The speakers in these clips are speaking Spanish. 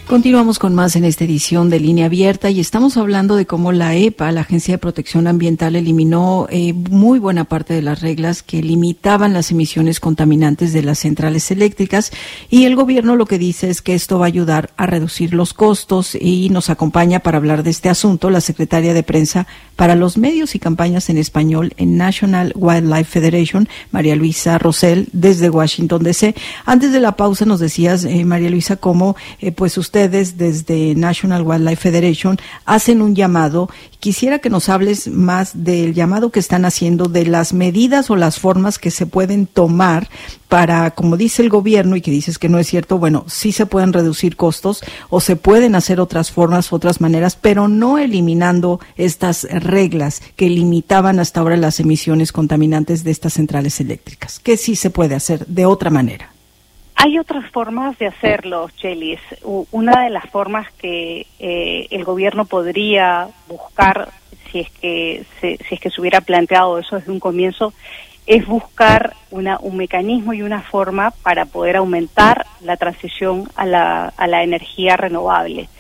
Continuamos con más en esta edición de Línea Abierta y estamos hablando de cómo la EPA, la Agencia de Protección Ambiental, eliminó muy buena parte de las reglas que limitaban las emisiones contaminantes de las centrales eléctricas, y el gobierno lo que dice es que esto va a ayudar a reducir los costos, y nos acompaña para hablar de este asunto la secretaria de prensa para los medios y campañas en español en National Wildlife Federation, María Luisa Rosell, desde Washington, D.C. Antes de la pausa nos decías, María Luisa, cómo pues ustedes desde National Wildlife Federation hacen un llamado. Quisiera que nos hables más del llamado que están haciendo, de las medidas o las formas que se pueden tomar para, como dice el gobierno y que dices que no es cierto, bueno, sí se pueden reducir costos o se pueden hacer otras formas, otras maneras, pero no eliminando estas reglas que limitaban hasta ahora las emisiones contaminantes de estas centrales eléctricas. ¿Qué sí se puede hacer de otra manera? Hay otras formas de hacerlo, Chelis. Una de las formas que el gobierno podría buscar, si es que se hubiera planteado eso desde un comienzo, es buscar un mecanismo y una forma para poder aumentar la transición a la energía renovable.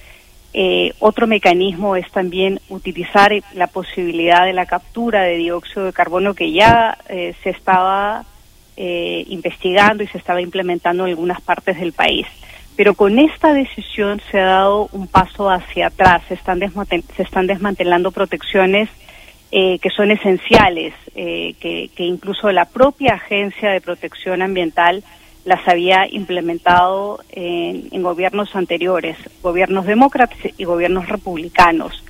Otro mecanismo es también utilizar la posibilidad de la captura de dióxido de carbono, que ya se estaba investigando y se estaba implementando en algunas partes del país. Pero con esta decisión se ha dado un paso hacia atrás, se están desmantelando protecciones que son esenciales, que incluso la propia Agencia de Protección Ambiental las había implementado en gobiernos anteriores, gobiernos demócratas y gobiernos republicanos.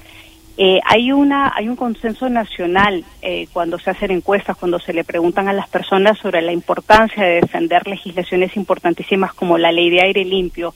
Hay un consenso nacional cuando se hacen encuestas, cuando se le preguntan a las personas sobre la importancia de defender legislaciones importantísimas como la Ley de Aire Limpio.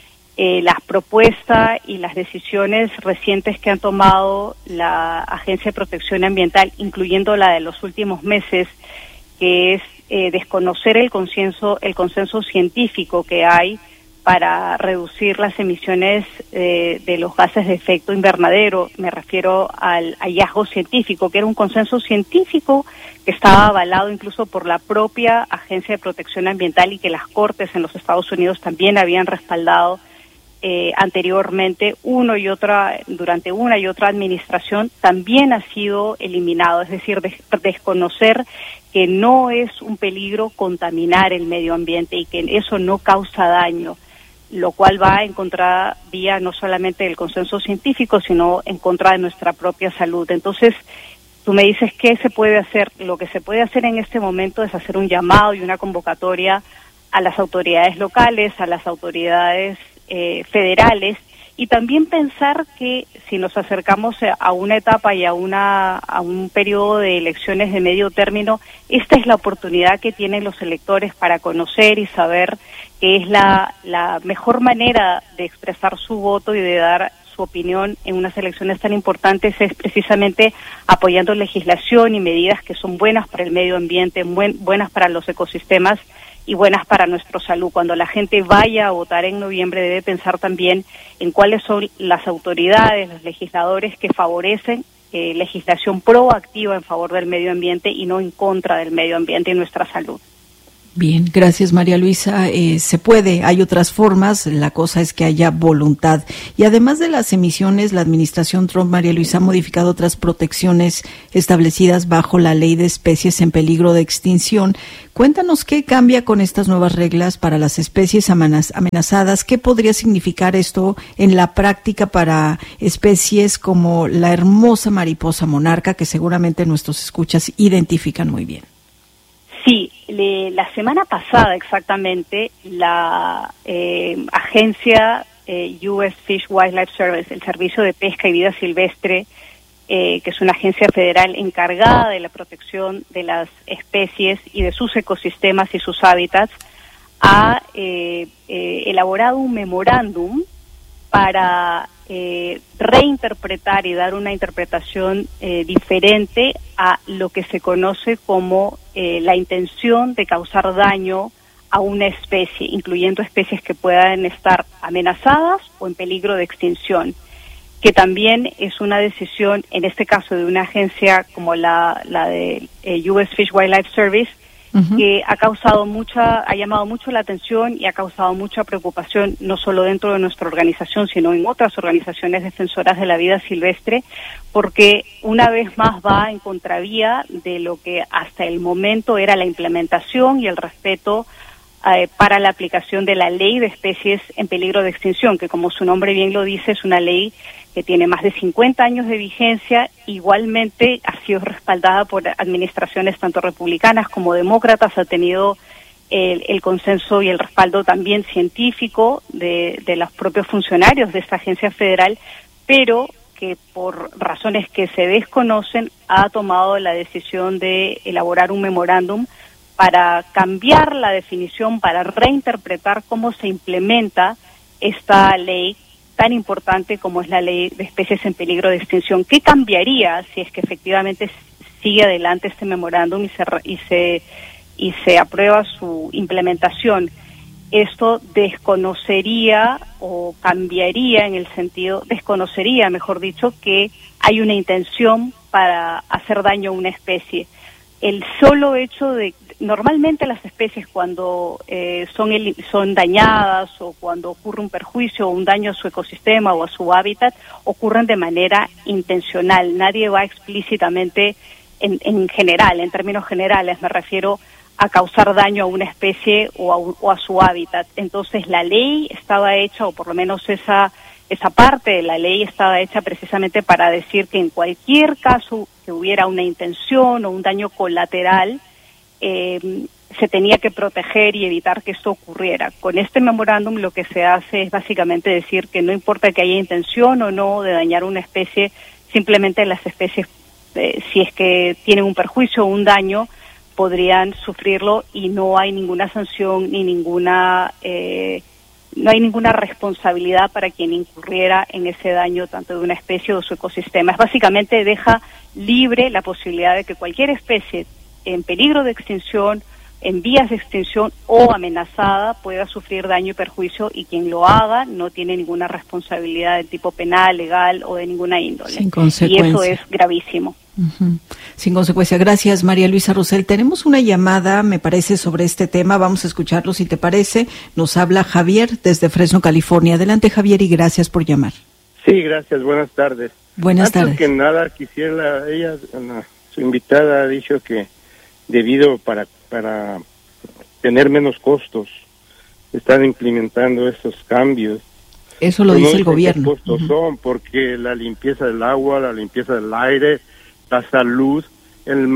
Las propuestas y las decisiones recientes que han tomado la Agencia de Protección Ambiental, incluyendo la de los últimos meses, que es desconocer el consenso científico que hay para reducir las emisiones de los gases de efecto invernadero. Me refiero al hallazgo científico, que era un consenso científico que estaba avalado incluso por la propia Agencia de Protección Ambiental y que las Cortes en los Estados Unidos también habían respaldado anteriormente. Durante una y otra administración también ha sido eliminado, es decir, desconocer que no es un peligro contaminar el medio ambiente y que eso no causa daño, lo cual va en contravía no solamente del consenso científico, sino en contra de nuestra propia salud. Entonces, tú me dices, ¿qué se puede hacer? Lo que se puede hacer en este momento es hacer un llamado y una convocatoria a las autoridades locales, a las autoridades federales, y también pensar que si nos acercamos a una etapa y a un periodo de elecciones de medio término, esta es la oportunidad que tienen los electores para conocer y saber que es la mejor manera de expresar su voto y de dar su opinión en unas elecciones tan importantes, es precisamente apoyando legislación y medidas que son buenas para el medio ambiente, buenas para los ecosistemas y buenas para nuestra salud. Cuando la gente vaya a votar en noviembre, debe pensar también en cuáles son las autoridades, los legisladores que favorecen legislación proactiva en favor del medio ambiente y no en contra del medio ambiente y nuestra salud. Bien, gracias María Luisa. Se puede, hay otras formas, la cosa es que haya voluntad. Y además de las emisiones, la administración Trump, María Luisa, ha modificado otras protecciones establecidas bajo la Ley de Especies en Peligro de Extinción. Cuéntanos qué cambia con estas nuevas reglas para las especies amenazadas. ¿Qué podría significar esto en la práctica para especies como la hermosa mariposa monarca, que seguramente nuestros escuchas identifican muy bien? Sí, la semana pasada exactamente la agencia US Fish Wildlife Service, el Servicio de Pesca y Vida Silvestre, que es una agencia federal encargada de la protección de las especies y de sus ecosistemas y sus hábitats, ha elaborado un memorándum para reinterpretar y dar una interpretación diferente a lo que se conoce como la intención de causar daño a una especie, incluyendo especies que puedan estar amenazadas o en peligro de extinción, que también es una decisión, en este caso de una agencia como la de US Fish Wildlife Service, que ha llamado mucho la atención y ha causado mucha preocupación, no solo dentro de nuestra organización, sino en otras organizaciones defensoras de la vida silvestre, porque una vez más va en contravía de lo que hasta el momento era la implementación y el respeto para la aplicación de la Ley de Especies en Peligro de Extinción, que como su nombre bien lo dice, es una ley que tiene más de 50 años de vigencia. Igualmente ha sido respaldada por administraciones tanto republicanas como demócratas, ha tenido el consenso y el respaldo también científico de los propios funcionarios de esta agencia federal, pero que por razones que se desconocen ha tomado la decisión de elaborar un memorándum para cambiar la definición, para reinterpretar cómo se implementa esta ley tan importante como es la Ley de Especies en Peligro de Extinción. ¿Qué cambiaría si es que efectivamente sigue adelante este memorándum y se aprueba su implementación? Esto desconocería o cambiaría desconocería, mejor dicho, que hay una intención para hacer daño a una especie. El solo hecho de, normalmente las especies cuando son dañadas o cuando ocurre un perjuicio o un daño a su ecosistema o a su hábitat, ocurren de manera intencional. Nadie va explícitamente, en general, en términos generales, me refiero a causar daño a una especie o a su hábitat. Entonces la ley estaba hecha, o por lo menos esa parte de la ley estaba hecha precisamente para decir que en cualquier caso que hubiera una intención o un daño colateral, se tenía que proteger y evitar que esto ocurriera. Con este memorándum lo que se hace es básicamente decir que no importa que haya intención o no de dañar una especie, simplemente las especies, si es que tienen un perjuicio o un daño, podrían sufrirlo y no hay ninguna sanción ni no hay ninguna responsabilidad para quien incurriera en ese daño tanto de una especie o de su ecosistema. Es básicamente deja libre la posibilidad de que cualquier especie en peligro de extinción, en vías de extinción o amenazada pueda sufrir daño y perjuicio, y quien lo haga no tiene ninguna responsabilidad de tipo penal, legal o de ninguna índole. Sin consecuencia. Y eso es gravísimo. Sin consecuencia. Gracias, María Luisa Rosell. Tenemos una llamada, me parece, sobre este tema. Vamos a escucharlo, si te parece. Nos habla Javier desde Fresno, California. Adelante, Javier, y gracias por llamar. Sí, gracias. Buenas tardes. Buenas tardes. Antes que nada, su invitada ha dicho que debido para tener menos costos, están implementando estos cambios. Eso lo dice el gobierno. ¿Qué costos son? Porque la limpieza del agua, la limpieza del aire, la salud, el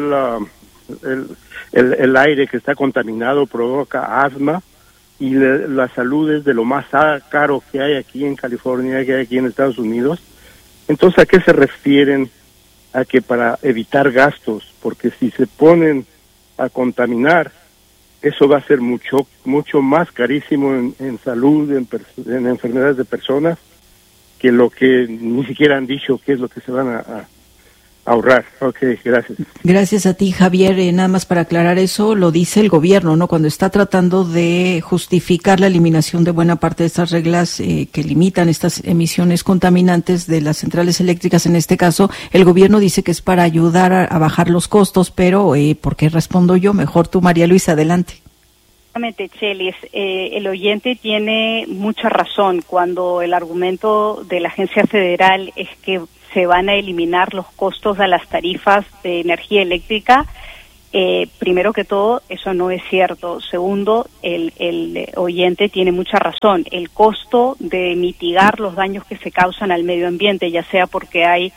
aire que está contaminado provoca asma, y la salud es de lo más caro que hay aquí en California, que hay aquí en Estados Unidos. Entonces, ¿a qué se refieren? A que para evitar gastos, porque si se ponen a contaminar, eso va a ser mucho más carísimo en salud, en enfermedades de personas, que lo que ni siquiera han dicho qué es lo que se van a ahorrar. Ok, gracias. Gracias a ti, Javier. Nada más para aclarar eso, lo dice el gobierno, ¿no? Cuando está tratando de justificar la eliminación de buena parte de estas reglas que limitan estas emisiones contaminantes de las centrales eléctricas, en este caso, el gobierno dice que es para ayudar a bajar los costos, pero ¿por qué respondo yo? Mejor tú, María Luisa, adelante. Chelis, el oyente tiene mucha razón cuando el argumento de la agencia federal es que se van a eliminar los costos de las tarifas de energía eléctrica. Primero que todo, eso no es cierto. Segundo, el oyente tiene mucha razón. El costo de mitigar los daños que se causan al medio ambiente, ya sea porque hay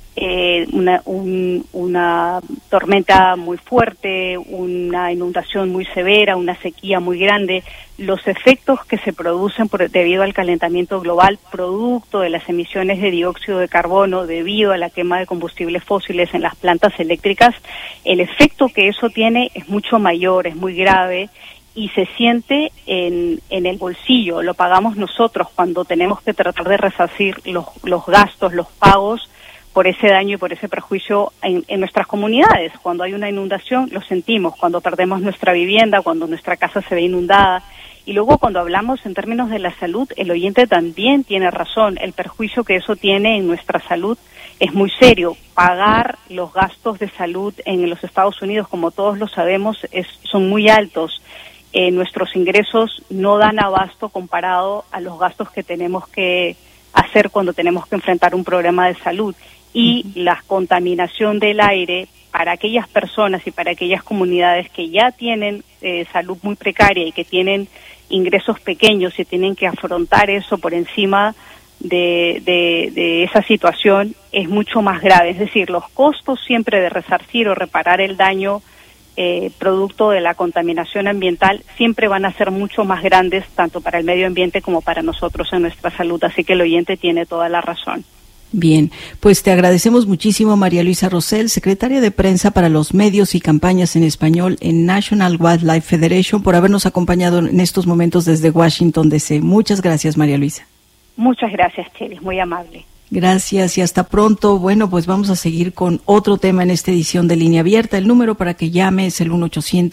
una tormenta muy fuerte, una inundación muy severa, una sequía muy grande, los efectos que se producen debido al calentamiento global, producto de las emisiones de dióxido de carbono, debido a la quema de combustibles fósiles en las plantas eléctricas, el efecto que eso tiene es mucho mayor, es muy grave, y se siente en el bolsillo. Lo pagamos nosotros cuando tenemos que tratar de resarcir los gastos, los pagos por ese daño y por ese perjuicio en nuestras comunidades. Cuando hay una inundación lo sentimos, cuando perdemos nuestra vivienda, cuando nuestra casa se ve inundada, Y luego cuando hablamos en términos de la salud, el oyente también tiene razón. El perjuicio que eso tiene en nuestra salud es muy serio. Pagar los gastos de salud en los Estados Unidos, como todos lo sabemos, son muy altos. Nuestros ingresos no dan abasto comparado a los gastos que tenemos que hacer cuando tenemos que enfrentar un problema de salud. Y la contaminación del aire para aquellas personas y para aquellas comunidades que ya tienen salud muy precaria y que tienen ingresos pequeños y tienen que afrontar eso por encima de esa situación, es mucho más grave. Es decir, los costos siempre de resarcir o reparar el daño producto de la contaminación ambiental siempre van a ser mucho más grandes tanto para el medio ambiente como para nosotros en nuestra salud. Así que el oyente tiene toda la razón. Bien, pues te agradecemos muchísimo, María Luisa Rosell, secretaria de prensa para los medios y campañas en español en National Wildlife Federation, por habernos acompañado en estos momentos desde Washington, D.C. Muchas gracias, María Luisa. Muchas gracias, Chelis, muy amable. Gracias y hasta pronto. Bueno, pues vamos a seguir con otro tema en esta edición de Línea Abierta. El número para que llame es el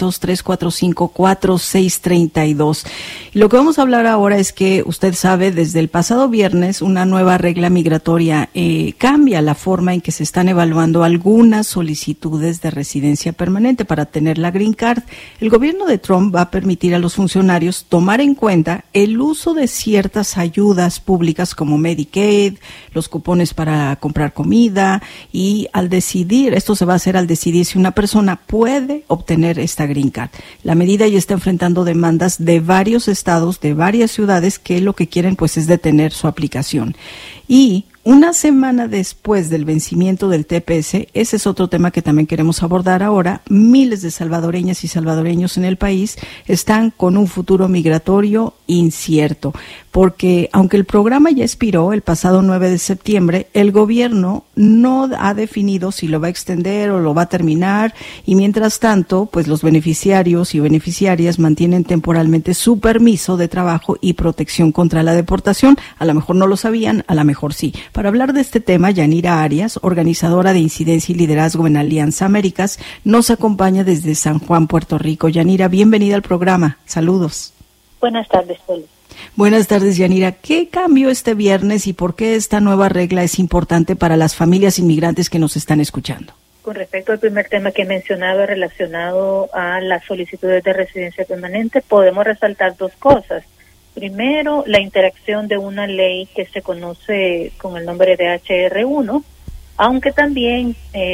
1-800-345-4632. Y lo que vamos a hablar ahora es que usted sabe, desde el pasado viernes, una nueva regla migratoria cambia la forma en que se están evaluando algunas solicitudes de residencia permanente para tener la Green Card. El gobierno de Trump va a permitir a los funcionarios tomar en cuenta el uso de ciertas ayudas públicas como Medicaid, los cupones para comprar comida, y al decidir, esto se va a hacer al decidir si una persona puede obtener esta Green Card. La medida ya está enfrentando demandas de varios estados, de varias ciudades, que lo que quieren pues es detener su aplicación. Y una semana después del vencimiento del TPS, ese es otro tema que también queremos abordar ahora, miles de salvadoreñas y salvadoreños en el país están con un futuro migratorio incierto, porque aunque el programa ya expiró el pasado 9 de septiembre, el gobierno no ha definido si lo va a extender o lo va a terminar, y mientras tanto, pues los beneficiarios y beneficiarias mantienen temporalmente su permiso de trabajo y protección contra la deportación. A lo mejor no lo sabían, a lo mejor sí. Para hablar de este tema, Yanira Arias, organizadora de Incidencia y Liderazgo en Alianza Américas, nos acompaña desde San Juan, Puerto Rico. Yanira, bienvenida al programa. Saludos. Buenas tardes, Poli. Buenas tardes, Yanira. ¿Qué cambió este viernes y por qué esta nueva regla es importante para las familias inmigrantes que nos están escuchando? Con respecto al primer tema que mencionaba relacionado a las solicitudes de residencia permanente, podemos resaltar dos cosas. Primero, la interacción de una ley que se conoce con el nombre de HR1, aunque también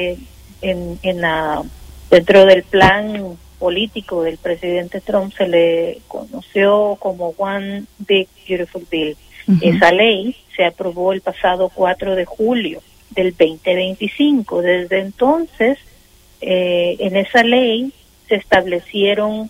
dentro del plan político del presidente Trump se le conoció como One Big Beautiful Bill. Uh-huh. Esa ley se aprobó el pasado 4 de julio del 2025. Desde entonces, en esa ley se estableció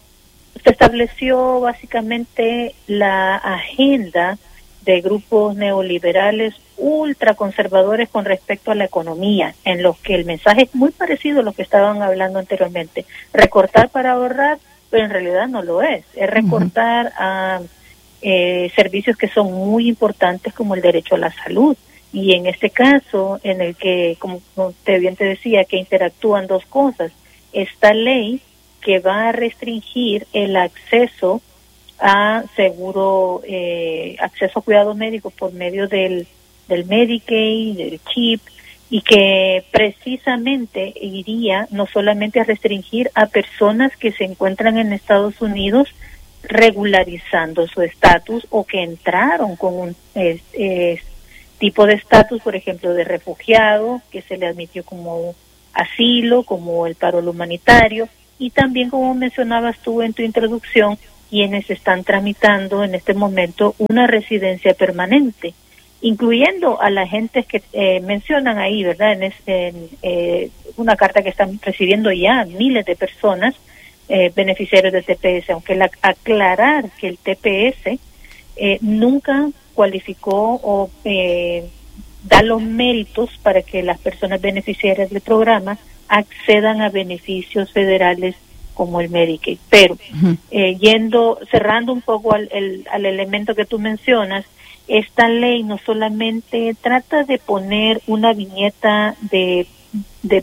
básicamente la agenda de grupos neoliberales ultraconservadores con respecto a la economía, en los que el mensaje es muy parecido a lo que estaban hablando anteriormente. Recortar para ahorrar, pero en realidad no lo es. Es recortar a servicios que son muy importantes, como el derecho a la salud. Y en este caso, en el que, como te bien te decía, que interactúan dos cosas. Esta ley que va a restringir el acceso a seguro, acceso a cuidados médicos por medio del Medicaid, del CHIP, y que precisamente iría no solamente a restringir a personas que se encuentran en Estados Unidos regularizando su estatus o que entraron con un tipo de estatus, por ejemplo, de refugiado, que se le admitió como asilo, como el paro humanitario, y también, como mencionabas tú en tu introducción, quienes están tramitando en este momento una residencia permanente, incluyendo a la gente que mencionan ahí, ¿verdad? En una carta que están recibiendo ya miles de personas, beneficiarios del TPS, aunque aclarar que el TPS nunca cualificó o da los méritos para que las personas beneficiarias del programa accedan a beneficios federales como el Medicaid. Pero cerrando un poco al elemento que tú mencionas, esta ley no solamente trata de poner una viñeta de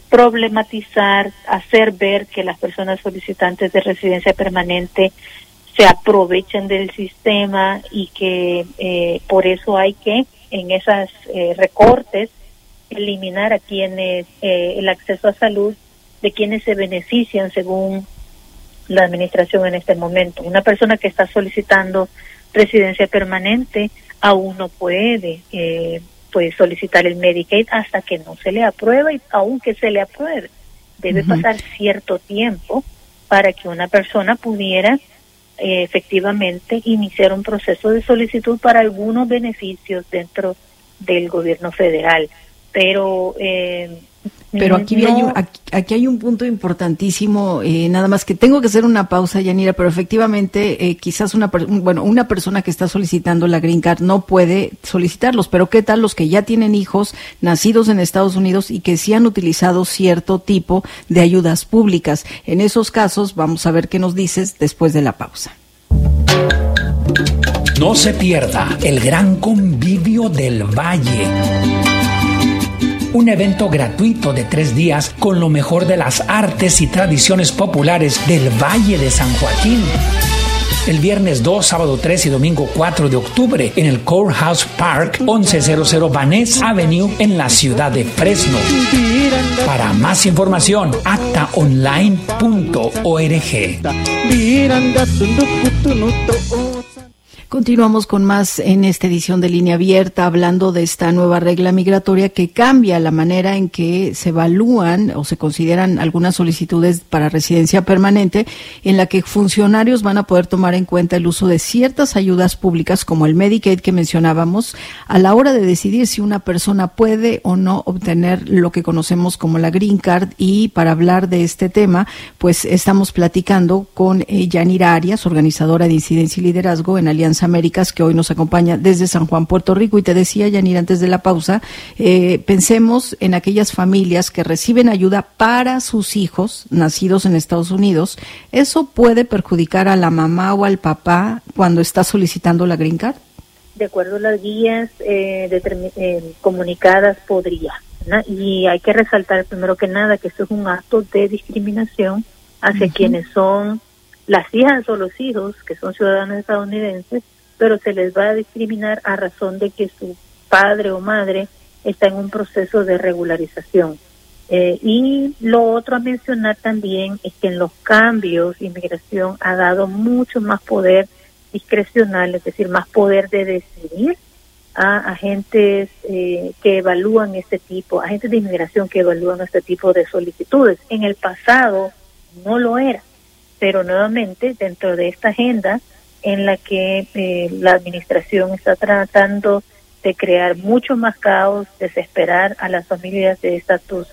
problematizar, hacer ver que las personas solicitantes de residencia permanente se aprovechen del sistema y que por eso hay que en esas recortes eliminar a quienes el acceso a salud de quienes se benefician según la administración en este momento. Una persona que está solicitando residencia permanente aún no puede pues solicitar el Medicaid hasta que no se le apruebe, y aunque se le apruebe debe pasar cierto tiempo para que una persona pudiera efectivamente iniciar un proceso de solicitud para algunos beneficios dentro del gobierno federal. Pero aquí hay un punto importantísimo, nada más que tengo que hacer una pausa, Yanira, pero efectivamente quizás una persona que está solicitando la Green Card no puede solicitarlos, pero ¿qué tal los que ya tienen hijos nacidos en Estados Unidos y que sí han utilizado cierto tipo de ayudas públicas? En esos casos, vamos a ver qué nos dices después de la pausa. No se pierda el Gran Convivio del Valle. Un evento gratuito de 3 días con lo mejor de las artes y tradiciones populares del Valle de San Joaquín. El viernes 2, sábado 3 y domingo 4 de octubre en el Courthouse Park, 1100 Vaness Avenue en la ciudad de Fresno. Para más información, actaonline.org. Continuamos con más en esta edición de Línea Abierta, hablando de esta nueva regla migratoria que cambia la manera en que se evalúan o se consideran algunas solicitudes para residencia permanente, en la que funcionarios van a poder tomar en cuenta el uso de ciertas ayudas públicas como el Medicaid que mencionábamos a la hora de decidir si una persona puede o no obtener lo que conocemos como la Green Card. Y para hablar de este tema, pues estamos platicando con Yanira Arias, organizadora de Incidencia y Liderazgo en Alianza Américas, que hoy nos acompaña desde San Juan, Puerto Rico. Y te decía, Yanira, antes de la pausa, pensemos en aquellas familias que reciben ayuda para sus hijos nacidos en Estados Unidos. ¿Eso puede perjudicar a la mamá o al papá cuando está solicitando la Green Card? De acuerdo a las guías comunicadas, podría, ¿no? Y hay que resaltar primero que nada que esto es un acto de discriminación hacia quienes son las hijas o los hijos que son ciudadanos estadounidenses, pero se les va a discriminar a razón de que su padre o madre está en un proceso de regularización. Y lo otro a mencionar también es que en los cambios, inmigración ha dado mucho más poder discrecional, es decir, más poder de decidir a agentes que evalúan agentes de inmigración que evalúan este tipo de solicitudes. En el pasado no lo era, pero nuevamente dentro de esta agenda en la que la administración está tratando de crear mucho más caos, desesperar a las familias de estatus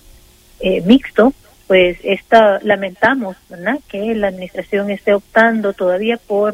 mixto, pues lamentamos, ¿verdad?, que la administración esté optando todavía por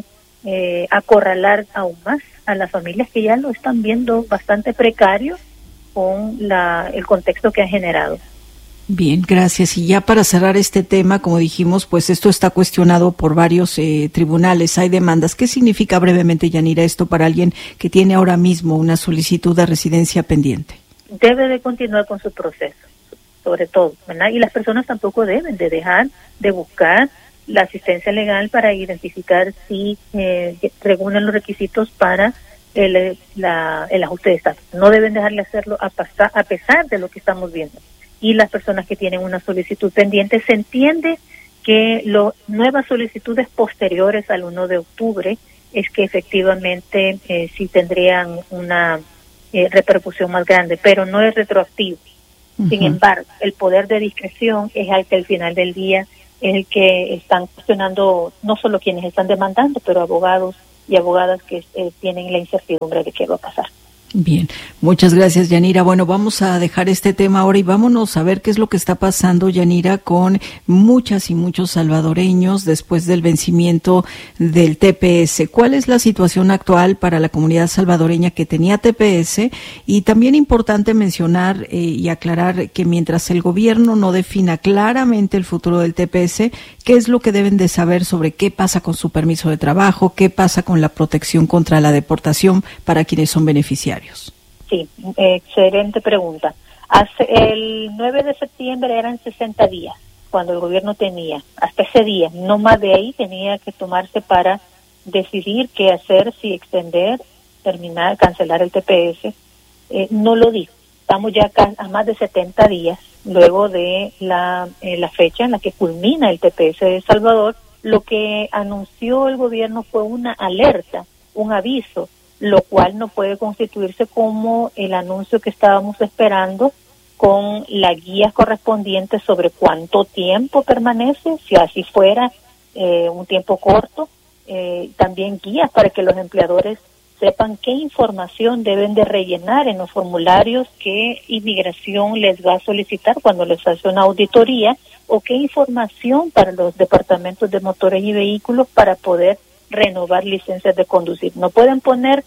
acorralar aún más a las familias que ya lo están viendo bastante precario con el contexto que ha generado. Bien, gracias. Y ya para cerrar este tema, como dijimos, pues esto está cuestionado por varios tribunales, hay demandas. ¿Qué significa brevemente, Yanira, esto para alguien que tiene ahora mismo una solicitud de residencia pendiente? Debe de continuar con su proceso, sobre todo, ¿verdad? Y las personas tampoco deben de dejar de buscar la asistencia legal para identificar si reúnen los requisitos para el ajuste de estatus. No deben dejar de hacerlo a pesar de lo que estamos viendo. Y las personas que tienen una solicitud pendiente, se entiende que nuevas solicitudes posteriores al 1 de octubre es que efectivamente sí tendrían una repercusión más grande, pero no es retroactivo. Sin embargo, el poder de discreción es al que al final del día es el que están cuestionando no solo quienes están demandando, pero abogados y abogadas que tienen la incertidumbre de qué va a pasar. Bien, muchas gracias, Yanira. Bueno, vamos a dejar este tema ahora y vámonos a ver qué es lo que está pasando, Yanira, con muchas y muchos salvadoreños después del vencimiento del TPS. ¿Cuál es la situación actual para la comunidad salvadoreña que tenía TPS? Y también importante mencionar y aclarar que mientras el gobierno no defina claramente el futuro del TPS, ¿qué es lo que deben de saber sobre qué pasa con su permiso de trabajo, qué pasa con la protección contra la deportación para quienes son beneficiarios? Sí, excelente pregunta. El 9 de septiembre eran 60 días cuando el gobierno tenía, hasta ese día, no más de ahí tenía que tomarse para decidir qué hacer, si extender, terminar, cancelar el TPS. No lo dijo. Estamos ya a más de 70 días luego de la fecha en la que culmina el TPS de El Salvador. Lo que anunció el gobierno fue una alerta, un aviso, lo cual no puede constituirse como el anuncio que estábamos esperando, con las guías correspondientes sobre cuánto tiempo permanece, si así fuera un tiempo corto, también guías para que los empleadores sepan qué información deben de rellenar en los formularios que Inmigración les va a solicitar cuando les hace una auditoría, o qué información para los departamentos de motores y vehículos para poder renovar licencias de conducir. No pueden poner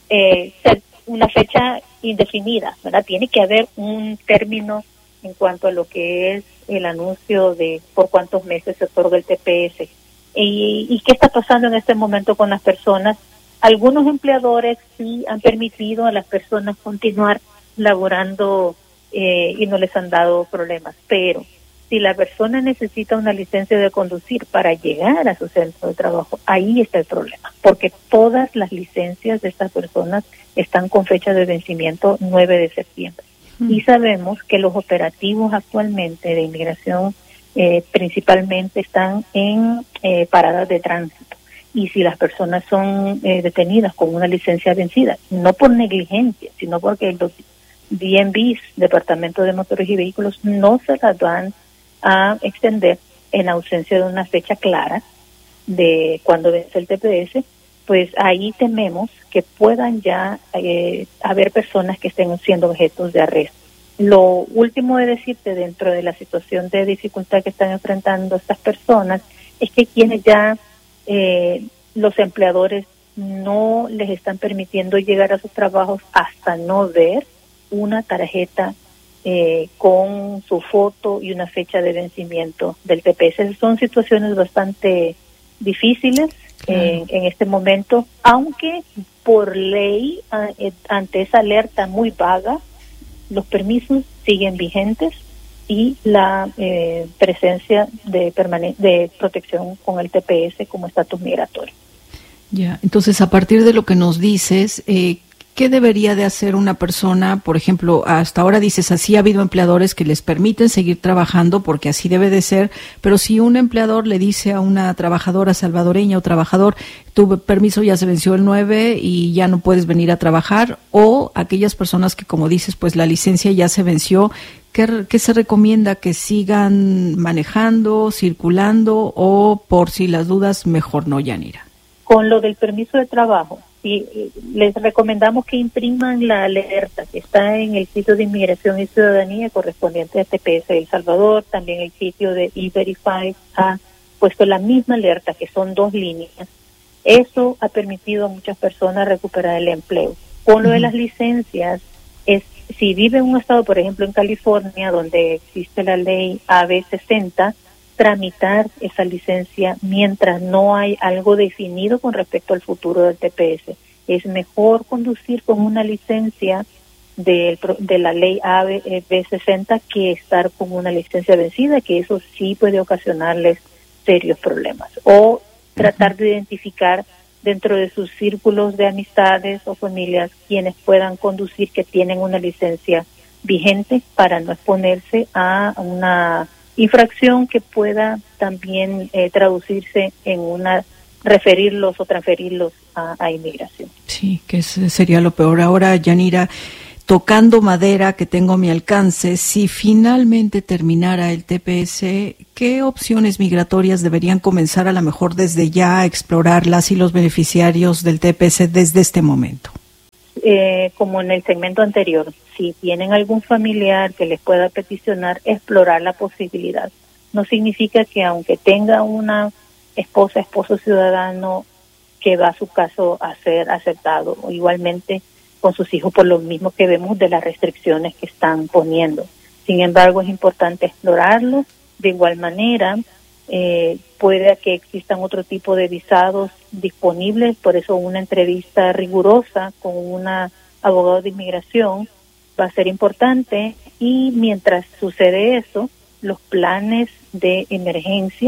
una fecha indefinida, ¿verdad? Tiene que haber un término en cuanto a lo que es el anuncio de por cuántos meses se otorga el TPS. ¿Y qué está pasando en este momento con las personas? Algunos empleadores sí han permitido a las personas continuar laborando y no les han dado problemas, pero si la persona necesita una licencia de conducir para llegar a su centro de trabajo, ahí está el problema, porque todas las licencias de estas personas están con fecha de vencimiento 9 de septiembre. Y sabemos que los operativos actualmente de inmigración principalmente están en paradas de tránsito. Y si las personas son detenidas con una licencia vencida, no por negligencia, sino porque los DMVs, Departamento de Motores y Vehículos, no se las van a extender en ausencia de una fecha clara de cuando vence el TPS, pues ahí tememos que puedan ya haber personas que estén siendo objetos de arresto. Lo último de decirte, dentro de la situación de dificultad que están enfrentando estas personas, es que quienes ya los empleadores no les están permitiendo llegar a sus trabajos hasta no ver una tarjeta con su foto y una fecha de vencimiento del TPS. Son situaciones bastante difíciles en este momento, aunque por ley, ante esa alerta muy vaga, los permisos siguen vigentes y la presencia de protección con el TPS como estatus migratorio. Ya, entonces, a partir de lo que nos dices, ¿qué debería de hacer una persona? Por ejemplo, hasta ahora dices, así ha habido empleadores que les permiten seguir trabajando porque así debe de ser, pero si un empleador le dice a una trabajadora salvadoreña o trabajador, tu permiso ya se venció el 9 y ya no puedes venir a trabajar, o aquellas personas que, como dices, pues la licencia ya se venció, ¿qué se recomienda? ¿Que sigan manejando, circulando, o por si las dudas, mejor no, Yanira? Con lo del permiso de trabajo, les recomendamos que impriman la alerta que está en el sitio de Inmigración y Ciudadanía correspondiente a TPS de El Salvador. También el sitio de E-Verify ha puesto la misma alerta, que son 2 líneas. Eso ha permitido a muchas personas recuperar el empleo. Con lo de las licencias, si vive en un estado, por ejemplo en California, donde existe la ley AB60, tramitar esa licencia mientras no hay algo definido con respecto al futuro del TPS. Es mejor conducir con una licencia de la ley AB60 que estar con una licencia vencida, que eso sí puede ocasionarles serios problemas. O tratar de identificar dentro de sus círculos de amistades o familias quienes puedan conducir que tienen una licencia vigente, para no exponerse a una infracción que pueda también traducirse en referirlos o transferirlos a inmigración. Sí, que ese sería lo peor. Ahora, Yanira, tocando madera que tengo a mi alcance, si finalmente terminara el TPS, ¿qué opciones migratorias deberían comenzar a lo mejor desde ya a explorarlas y los beneficiarios del TPS desde este momento? Como en el segmento anterior, si tienen algún familiar que les pueda peticionar, explorar la posibilidad. No significa que aunque tenga una esposo ciudadano, que va a su caso a ser aceptado, o igualmente con sus hijos, por lo mismo que vemos de las restricciones que están poniendo. Sin embargo, es importante explorarlo. De igual manera, puede que existan otro tipo de visados disponibles, por eso una entrevista rigurosa con un abogado de inmigración va a ser importante. Y mientras sucede eso, los planes de emergencia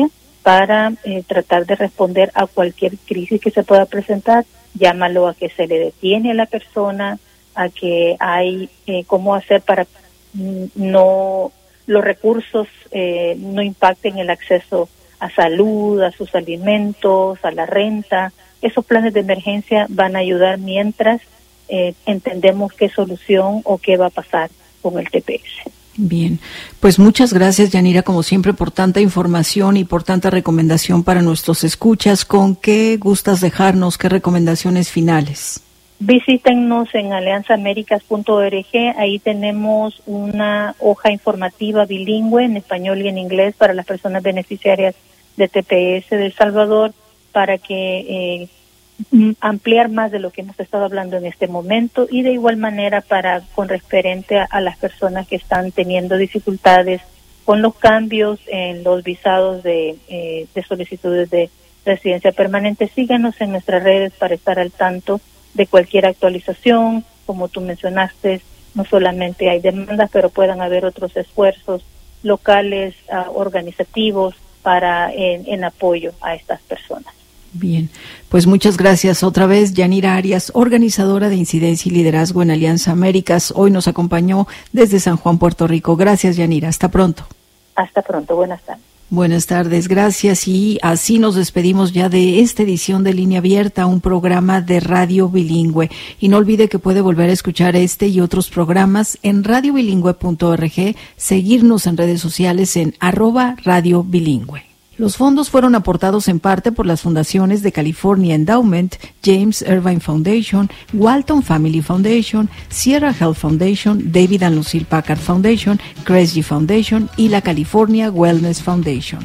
para tratar de responder a cualquier crisis que se pueda presentar. Llámalo a que se le detiene a la persona, a que hay cómo hacer para no los recursos no impacten el acceso a salud, a sus alimentos, a la renta. Esos planes de emergencia van a ayudar mientras entendemos qué solución o qué va a pasar con el TPS. Bien, pues muchas gracias, Yanira, como siempre, por tanta información y por tanta recomendación para nuestros escuchas. ¿Con qué gustas dejarnos? ¿Qué recomendaciones finales? Visítennos en alianzaamericas.org. Ahí tenemos una hoja informativa bilingüe en español y en inglés para las personas beneficiarias de TPS de El Salvador, para que ampliar más de lo que hemos estado hablando en este momento, y de igual manera para con referente a las personas que están teniendo dificultades con los cambios en los visados de solicitudes de residencia permanente. Síganos en nuestras redes para estar al tanto de cualquier actualización. Como tú mencionaste, no solamente hay demandas, pero puedan haber otros esfuerzos locales, organizativos, para en apoyo a estas personas. Bien, pues muchas gracias otra vez, Yanira Arias, organizadora de Incidencia y Liderazgo en Alianza Américas. Hoy nos acompañó desde San Juan, Puerto Rico. Gracias, Yanira. Hasta pronto. Hasta pronto. Buenas tardes. Buenas tardes, gracias. Y así nos despedimos ya de esta edición de Línea Abierta, un programa de radio bilingüe. Y no olvide que puede volver a escuchar este y otros programas en radiobilingüe.org, seguirnos en redes sociales en @radiobilingüe. Los fondos fueron aportados en parte por las fundaciones de California Endowment, James Irvine Foundation, Walton Family Foundation, Sierra Health Foundation, David and Lucille Packard Foundation, Kresge Foundation y la California Wellness Foundation.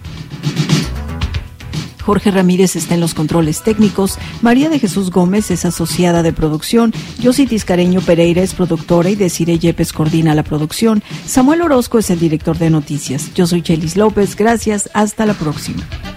Jorge Ramírez está en los controles técnicos, María de Jesús Gómez es asociada de producción, Yossi Tiscareño Pereira es productora y Desiree Yepes coordina la producción, Samuel Orozco es el director de noticias. Yo soy Chelis López, gracias, hasta la próxima.